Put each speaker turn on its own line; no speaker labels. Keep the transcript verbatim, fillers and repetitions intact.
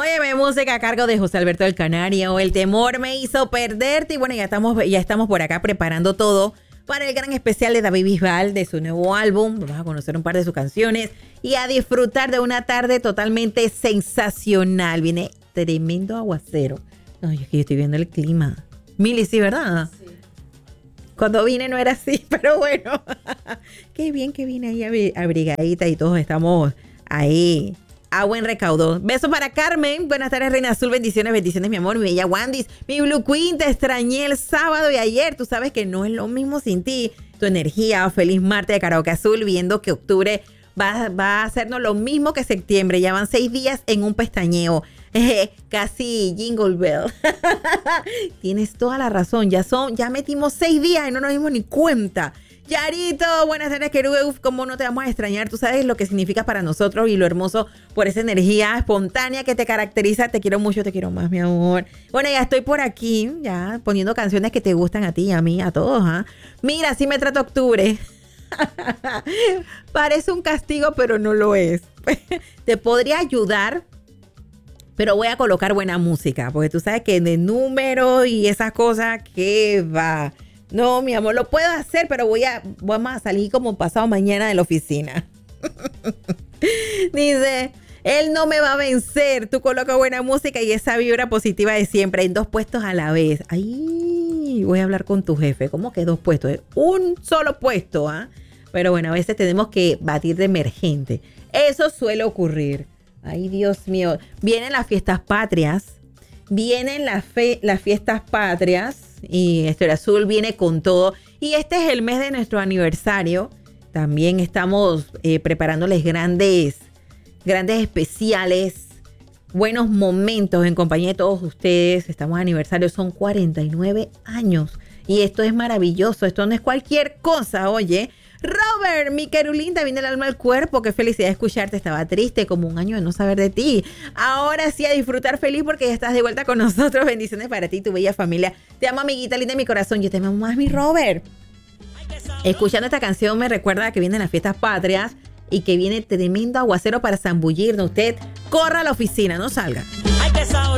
Óyeme, música a cargo de José Alberto del Canario. El temor me hizo perderte. Y bueno, ya estamos, ya estamos por acá preparando todo para el gran especial de David Bisbal, de su nuevo álbum. Vamos a conocer un par de sus canciones y a disfrutar de una tarde totalmente sensacional. Viene tremendo aguacero. No, yo es que yo estoy viendo el clima. Mili, sí, ¿verdad? Sí. Cuando vine no era así, pero bueno. Qué bien que vine ahí abrigadita y todos estamos ahí a buen recaudo. Besos para Carmen. Buenas tardes, Reina Azul. Bendiciones, bendiciones, mi amor. Mi bella Wandis. Mi Blue Queen. Te extrañé el sábado y ayer. Tú sabes que no es lo mismo sin ti. Tu energía. Feliz martes de Karaoke Azul. Viendo que octubre va, va a hacernos lo mismo que septiembre. Ya van seis días en un pestañeo. Eh, casi Jingle Bell. Tienes toda la razón. Ya son, ya metimos seis días y no nos dimos ni cuenta. Yarito, buenas tardes, querube. Uf, cómo no te vamos a extrañar. Tú sabes lo que significa para nosotros y lo hermoso por esa energía espontánea que te caracteriza. Te quiero mucho, te quiero más, mi amor. Bueno, ya estoy por aquí, ya poniendo canciones que te gustan a ti, a mí, a todos. ¿eh? Mira, así me trata octubre. Parece un castigo, pero no lo es. Te podría ayudar, pero voy a colocar buena música, porque tú sabes que de números y esas cosas, ¿qué va? No, mi amor, lo puedo hacer, pero voy a, vamos a salir como pasado mañana de la oficina. Dice, él no me va a vencer. Tú colocas buena música y esa vibra positiva de siempre en dos puestos a la vez. Ay, voy a hablar con tu jefe. ¿Cómo que dos puestos? Un solo puesto, ¿ah? ¿eh? Pero bueno, a veces tenemos que batir de emergente. Eso suele ocurrir. Ay, Dios mío. Vienen las fiestas patrias. Vienen las, fe, las fiestas patrias. Y Estéreo Azul viene con todo. Y este es el mes de nuestro aniversario. También estamos eh, preparándoles grandes, grandes especiales, buenos momentos en compañía de todos ustedes. Estamos de aniversario, son cuarenta y nueve años. Y esto es maravilloso, esto no es cualquier cosa, oye. Robert, mi querulinda, viene el alma al cuerpo. Qué felicidad de escucharte. Estaba triste como un año de no saber de ti. Ahora sí a disfrutar feliz porque ya estás de vuelta con nosotros. Bendiciones para ti, tu bella familia. Te amo, amiguita linda de mi corazón. Yo te amo más, mi Robert. Escuchando esta canción me recuerda que vienen las fiestas patrias y que viene tremendo aguacero para zambullirnos. Usted corra a la oficina, no salga. Hay que